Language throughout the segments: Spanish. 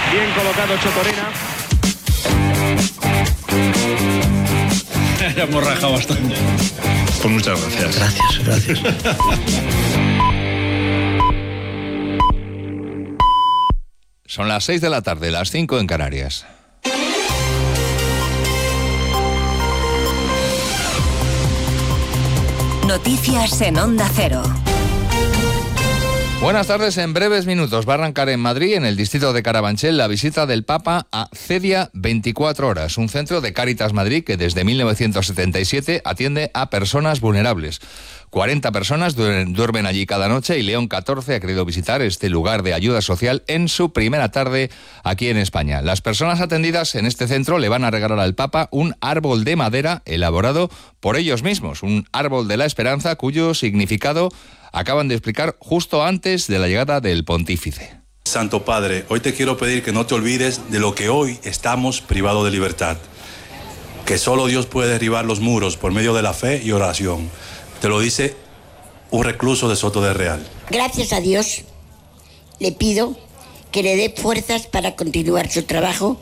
Bien colocado Chocorena. Ya hemos rajado bastante. Pues muchas gracias. Gracias. Son las 6 de la tarde, las 5 en Canarias. Noticias en Onda Cero. Buenas tardes. En breves minutos va a arrancar en Madrid, en el distrito de Carabanchel, la visita del Papa a Cedia 24 horas, un centro de Cáritas Madrid que desde 1977 atiende a personas vulnerables. 40 personas duermen allí cada noche y León XIV ha querido visitar este lugar de ayuda social en su primera tarde aquí en España. Las personas atendidas en este centro le van a regalar al Papa un árbol de madera elaborado por ellos mismos, un árbol de la esperanza cuyo significado acaban de explicar justo antes de la llegada del pontífice. Santo Padre, hoy te quiero pedir que no te olvides de lo que hoy estamos privados de libertad, que solo Dios puede derribar los muros por medio de la fe y oración. Te lo dice un recluso de Soto de Real. Gracias a Dios le pido que le dé fuerzas para continuar su trabajo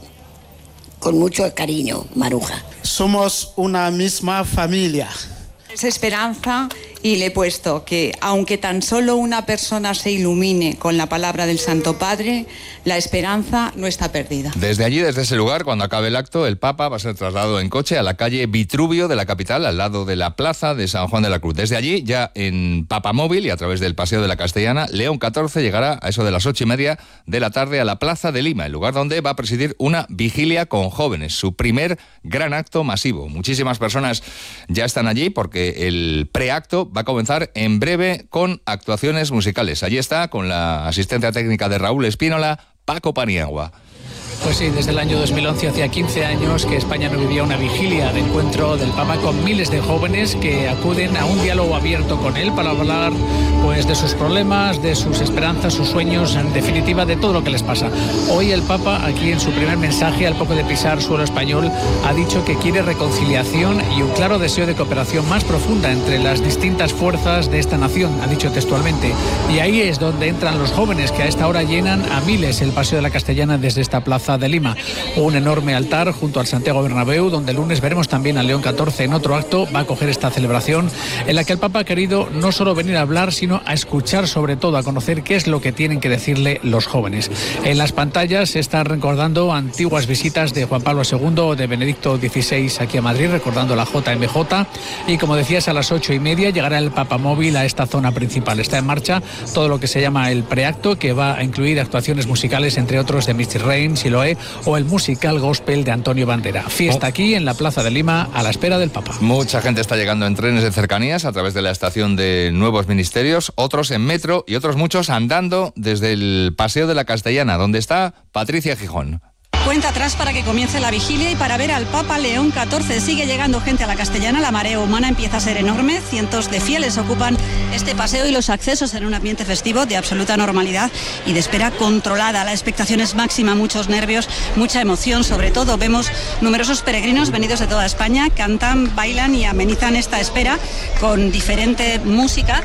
con mucho cariño, Maruja. Somos una misma familia. Es esperanza y le he puesto que aunque tan solo una persona se ilumine con la palabra del Santo Padre, la esperanza no está perdida. Desde allí, desde ese lugar, cuando acabe el acto, el Papa va a ser trasladado en coche a la calle Vitruvio de la capital, al lado de la plaza de San Juan de la Cruz. Desde allí, ya en Papamóvil y a través del Paseo de la Castellana, León XIV llegará a eso de las 8:30 de la tarde a la Plaza de Lima, el lugar donde va a presidir una vigilia con jóvenes, su primer gran acto masivo. Muchísimas personas ya están allí porque el preacto va a comenzar en breve con actuaciones musicales. Allí está, con la asistencia técnica de Raúl Espínola, Paco Paniagua. Pues sí, desde el año 2011, hacía 15 años que España no vivía una vigilia de encuentro del Papa con miles de jóvenes que acuden a un diálogo abierto con él para hablar pues de sus problemas, de sus esperanzas, sus sueños, en definitiva de todo lo que les pasa. Hoy el Papa, aquí en su primer mensaje, al poco de pisar suelo español, ha dicho que quiere reconciliación y un claro deseo de cooperación más profunda entre las distintas fuerzas de esta nación, ha dicho textualmente. Y ahí es donde entran los jóvenes que a esta hora llenan a miles el Paseo de la Castellana desde esta plaza de Lima. Un enorme altar junto al Santiago Bernabéu, donde el lunes veremos también a León XIV en otro acto. Va a coger esta celebración en la que el Papa ha querido no solo venir a hablar, sino a escuchar, sobre todo a conocer qué es lo que tienen que decirle los jóvenes. En las pantallas se están recordando antiguas visitas de Juan Pablo II o de Benedicto XVI aquí a Madrid, recordando la JMJ. Y como decías, a las 8:30 llegará el Papamóvil a esta zona principal. Está en marcha todo lo que se llama el preacto, que va a incluir actuaciones musicales, entre otros de Misty Rain, Siloé o el musical gospel de Antonio Bandera. Fiesta aquí en la Plaza de Lima a la espera del Papa. Mucha gente está llegando en trenes de cercanías a través de la estación de Nuevos Ministerios, otros en metro y otros muchos andando desde el Paseo de la Castellana, donde está Patricia Gijón. Cuenta atrás para que comience la vigilia y para ver al Papa León XIV. Sigue llegando gente a la Castellana, la marea humana empieza a ser enorme, cientos de fieles ocupan este paseo y los accesos en un ambiente festivo de absoluta normalidad y de espera controlada. La expectación es máxima, muchos nervios, mucha emoción, sobre todo vemos numerosos peregrinos venidos de toda España, cantan, bailan y amenizan esta espera con diferente música.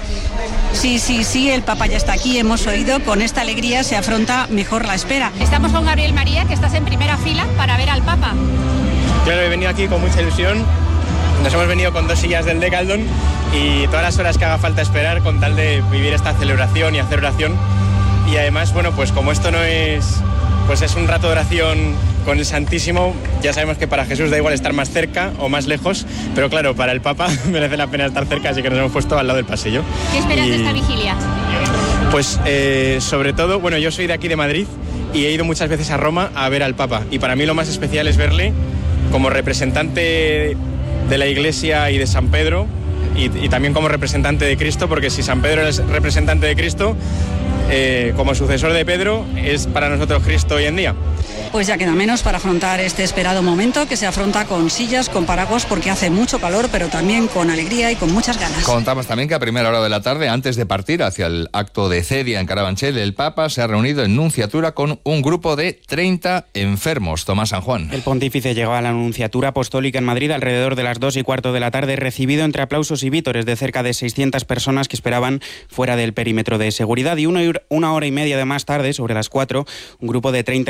Sí, el Papa ya está aquí, hemos oído, con esta alegría se afronta mejor la espera. Estamos con Gabriel María, que estás en primera fila para ver al Papa. Claro, he venido aquí con mucha ilusión. Nos hemos venido con 2 sillas del Decathlon y todas las horas que haga falta esperar con tal de vivir esta celebración y hacer oración. Y además, bueno, pues como esto no es, pues es un rato de oración con el Santísimo, ya sabemos que para Jesús da igual estar más cerca o más lejos, pero claro, para el Papa merece la pena estar cerca, así que nos hemos puesto al lado del pasillo. ¿Qué esperas de esta vigilia? Pues sobre todo, bueno, yo soy de aquí de Madrid y he ido muchas veces a Roma a ver al Papa y para mí lo más especial es verle como representante de la Iglesia y de San Pedro y también como representante de Cristo, porque si San Pedro es representante de Cristo, como sucesor de Pedro es para nosotros Cristo hoy en día. Pues ya queda menos para afrontar este esperado momento, que se afronta con sillas, con paraguas, porque hace mucho calor, pero también con alegría y con muchas ganas. Contamos también que a primera hora de la tarde, antes de partir hacia el acto de Cedia en Carabanchel, el Papa se ha reunido en Nunciatura con un grupo de 30 enfermos. Tomás San Juan. El pontífice llegó a la Nunciatura Apostólica en Madrid alrededor de las 2:15 de la tarde, recibido entre aplausos y vítores de cerca de 600 personas que esperaban fuera del perímetro de seguridad. Y una hora y media de más tarde, sobre las 4, un grupo de 30